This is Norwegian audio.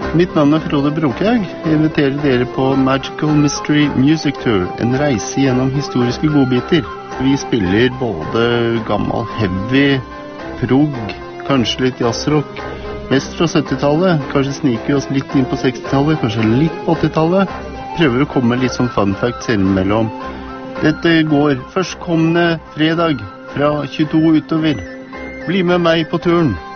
Mitt navn Frode Brokhaug. Jeg inviterer dere på Magical Mystery Music Tour, en reise gjennom historiske godbiter. Vi spiller både gammel heavy, prog, kanskje litt jazzrock, mest fra 70-tallet, kanskje sniker vi oss litt inn på 60-tallet, kanskje litt på 80-tallet. Prøver å komme litt som fun facts innimellom. Dette går førstkommende fredag fra 22 utover. Bli med meg på turen!